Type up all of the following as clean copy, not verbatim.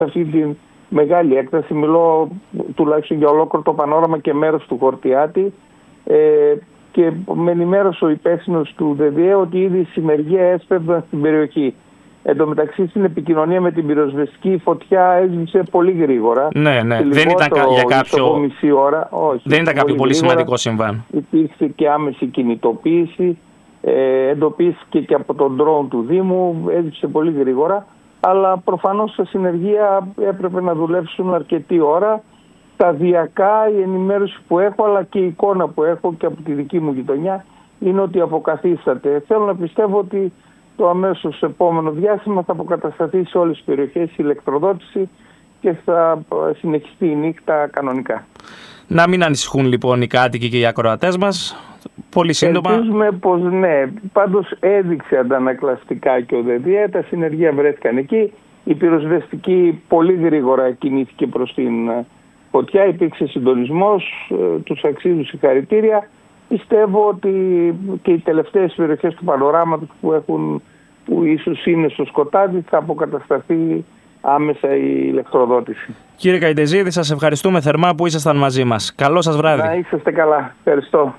αυτή τη μεγάλη έκταση. Μιλώ τουλάχιστον για ολόκληρο το πανόραμα και μέρος του Χορτιάτη. Και με ενημέρωσε ο υπεύθυνος του ΔΔΕ ότι ήδη η συνεργεία έσπευδαν στην περιοχή. Εν τω μεταξύ, στην επικοινωνία με την πυροσβεστική, η φωτιά έσβησε πολύ γρήγορα. Ναι. Δεν ήταν για κάποιο. Μισή ώρα. Όχι, δεν ήταν κάποιο πολύ σημαντικό συμβάν. Υπήρξε και άμεση κινητοποίηση. Εντοπίστηκε και από τον drone του Δήμου. Έσβησε πολύ γρήγορα. Αλλά προφανώς στα συνεργεία έπρεπε να δουλέψουν αρκετή ώρα. Σταδιακά η ενημέρωση που έχω, αλλά και η εικόνα που έχω και από τη δική μου γειτονιά, είναι ότι αποκαθίσταται. Θέλω να πιστεύω ότι το αμέσως επόμενο διάστημα θα αποκατασταθεί σε όλες τις περιοχές η ηλεκτροδότηση και θα συνεχιστεί η νύχτα κανονικά. Να μην ανησυχούν λοιπόν οι κάτοικοι και οι ακροατές μας. Πολύ σύντομα. Ελπίζουμε πως ναι. Πάντως έδειξε αντανακλαστικά και ο ΔΔΕ. Τα συνεργεία βρέθηκαν εκεί. Η πυροσβεστική πολύ γρήγορα κινήθηκε προς την φωτιά. Υπήρξε συντονισμός. Τους αξίζουν συγχαρητήρια. Πιστεύω ότι και οι τελευταίες περιοχές του πανοράματος που ίσως είναι στο σκοτάδι θα αποκατασταθεί άμεσα η ηλεκτροδότηση. Κύριε Καϊτεζίδη, σας ευχαριστούμε θερμά που ήσασταν μαζί μας. Καλό σας βράδυ. Να είσαστε καλά. Ευχαριστώ.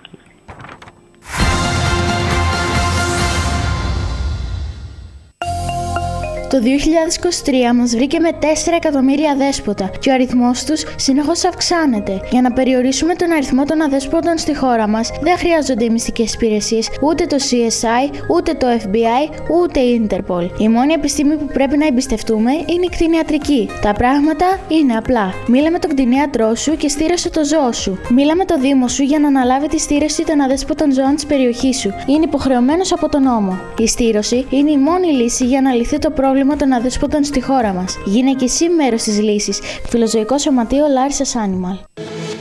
Το 2023 μας βρήκε με 4 εκατομμύρια αδέσποτα και ο αριθμός τους συνεχώς αυξάνεται. Για να περιορίσουμε τον αριθμό των αδέσποτων στη χώρα μας, δεν χρειάζονται οι μυστικές υπηρεσίες, ούτε το CSI, ούτε το FBI, ούτε η Interpol. Η μόνη επιστήμη που πρέπει να εμπιστευτούμε είναι η κτηνιατρική. Τα πράγματα είναι απλά. Μίλα με τον κτηνίατρό σου και στήρωσε το ζώο σου. Μίλα με το Δήμο σου για να αναλάβει τη στήρωση των αδέσποτων ζώων της περιοχής σου. Είναι υποχρεωμένος από τον νόμο. Η στήρωση είναι η μόνη λύση για να λυθεί το πρόβλημα των αδέσποτων στη χώρα μας. Γίνε και εσύ μέρος της λύσης. Φιλοζωικό Σωματείο Larissa's Animal.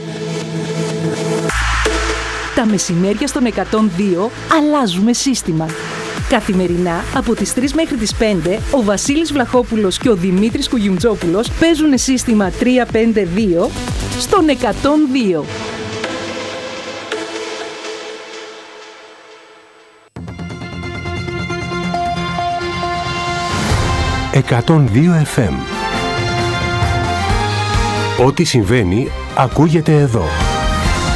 Τα μεσημέρια στον 102 αλλάζουμε σύστημα. Καθημερινά από τις 3 μέχρι τις 5 ο Βασίλης Βλαχόπουλος και ο Δημήτρης Κουγιουμτζόπουλος παίζουν σύστημα 352 στον 102. «102 FM». Ό,τι συμβαίνει ακούγεται εδώ.